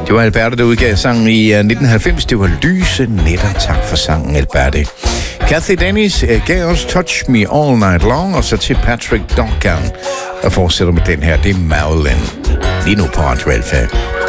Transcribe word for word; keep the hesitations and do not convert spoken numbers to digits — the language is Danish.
Det var Alberte, der udgav sangen i uh, nitten halvfems. Det var Lyse Nætter. Tak for sangen, Alberte. Kathy Dennis uh, gav os Touch Me All Night Long, og så til Patrick Duncan, der fortsætter med den her. Det er Marilyn. Lige nu på Radio Alpha.